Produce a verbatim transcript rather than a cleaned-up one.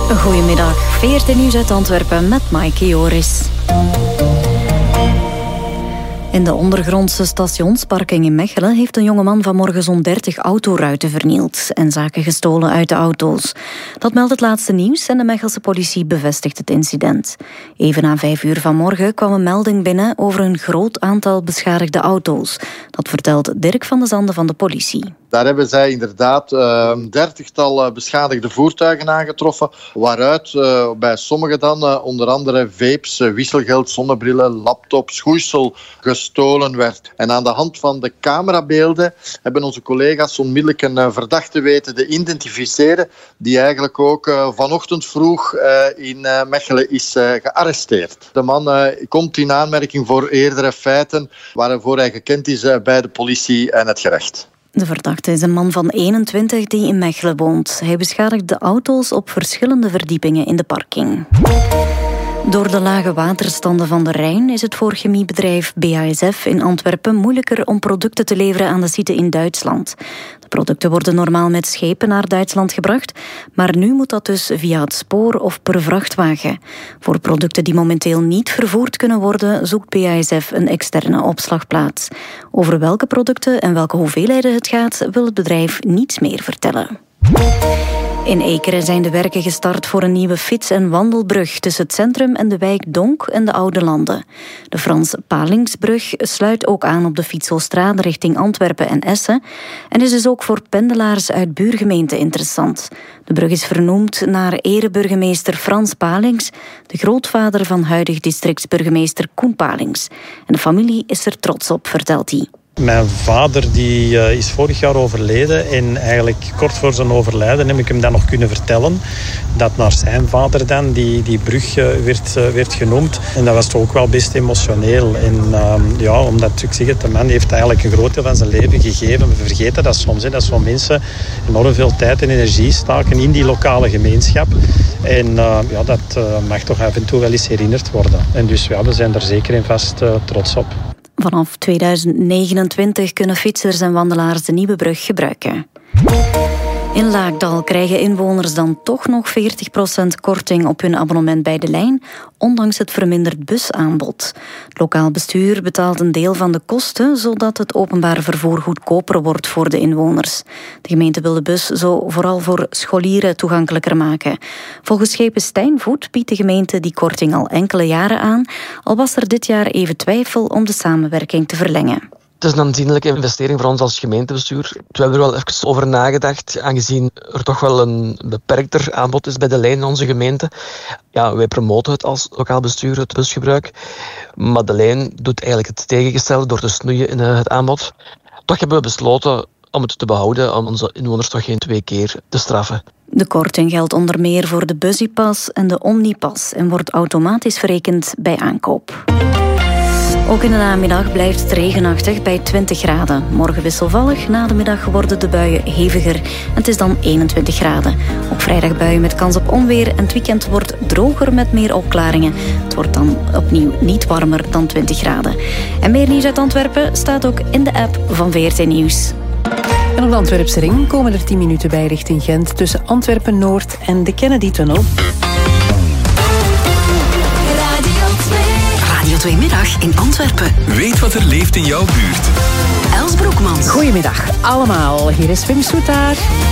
Goedemiddag, V R T Nieuws uit Antwerpen met Maaike Joris. In de ondergrondse stationsparking in Mechelen heeft een jongeman vanmorgen zo'n dertig autoruiten vernield en zaken gestolen uit de auto's. Dat meldt het laatste nieuws en de Mechelse politie bevestigt het incident. Even na vijf uur vanmorgen kwam een melding binnen over een groot aantal beschadigde auto's. Dat vertelt Dirk van de Zanden van de politie. Daar hebben zij inderdaad een uh, dertigtal beschadigde voertuigen aangetroffen, waaruit uh, bij sommigen dan uh, onder andere vapes, uh, wisselgeld, zonnebrillen, laptops, schoeisel gestolen werd. En aan de hand van de camerabeelden hebben onze collega's onmiddellijk een uh, verdachte weten te identificeren, die eigenlijk ook uh, vanochtend vroeg uh, in uh, Mechelen is uh, gearresteerd. De man uh, komt in aanmerking voor eerdere feiten waarvoor hij gekend is uh, bij de politie en het gerecht. De verdachte is een man van eenentwintig die in Mechelen woont. Hij beschadigde auto's op verschillende verdiepingen in de parking. Door de lage waterstanden van de Rijn is het voor chemiebedrijf B A S F in Antwerpen moeilijker om producten te leveren aan de site in Duitsland. De producten worden normaal met schepen naar Duitsland gebracht, maar nu moet dat dus via het spoor of per vrachtwagen. Voor producten die momenteel niet vervoerd kunnen worden, zoekt B A S F een externe opslagplaats. Over welke producten en welke hoeveelheden het gaat, wil het bedrijf niets meer vertellen. In Ekeren zijn de werken gestart voor een nieuwe fiets- en wandelbrug tussen het centrum en de wijk Donk en de Oude Landen. De Frans Palingsbrug sluit ook aan op de Fietsostrade richting Antwerpen en Essen en is dus ook voor pendelaars uit buurgemeenten interessant. De brug is vernoemd naar ereburgemeester Frans Palings, de grootvader van huidig districtsburgemeester Koen Palings. En de familie is er trots op, vertelt hij. Mijn vader die, uh, is vorig jaar overleden en eigenlijk kort voor zijn overlijden heb ik hem dan nog kunnen vertellen dat naar zijn vader dan die, die brug uh, werd, uh, werd genoemd. En dat was toch ook wel best emotioneel. En uh, ja, omdat ik zeg het, de man heeft eigenlijk een groot deel van zijn leven gegeven. We vergeten dat soms, hè, dat zo'n mensen enorm veel tijd en energie staken in die lokale gemeenschap. En uh, ja, dat uh, mag toch af en toe wel eens herinnerd worden. En dus ja, we zijn er zeker en vast uh, trots op. Vanaf tweeduizend negenentwintig kunnen fietsers en wandelaars de nieuwe brug gebruiken. In Laakdal krijgen inwoners dan toch nog veertig procent korting op hun abonnement bij de lijn, ondanks het verminderd busaanbod. Het lokaal bestuur betaalt een deel van de kosten, zodat het openbaar vervoer goedkoper wordt voor de inwoners. De gemeente wil de bus zo vooral voor scholieren toegankelijker maken. Volgens schepen Stijnvoet biedt de gemeente die korting al enkele jaren aan, al was er dit jaar even twijfel om de samenwerking te verlengen. Het is een aanzienlijke investering voor ons als gemeentebestuur. We hebben er wel even over nagedacht, aangezien er toch wel een beperkter aanbod is bij de lijn in onze gemeente. Ja, wij promoten het als lokaal bestuur, het busgebruik. Maar de lijn doet eigenlijk het tegengestelde door te snoeien in het aanbod. Toch hebben we besloten om het te behouden, om onze inwoners toch geen twee keer te straffen. De korting geldt onder meer voor de Busypass en de Omnipass en wordt automatisch verrekend bij aankoop. Ook in de namiddag blijft het regenachtig bij twintig graden. Morgen wisselvallig, na de middag worden de buien heviger en het is dan eenentwintig graden. Op vrijdag buien met kans op onweer en het weekend wordt droger met meer opklaringen. Het wordt dan opnieuw niet warmer dan twintig graden. En meer nieuws uit Antwerpen staat ook in de app van V R T Nieuws. En op de Antwerpse ring komen er tien minuten bij richting Gent tussen Antwerpen-Noord en de Kennedy-tunnel. Radio twee Middag in Antwerpen. Weet wat er leeft in jouw buurt. Els Broekmans. Goedemiddag allemaal. Hier is Wim Soetaar.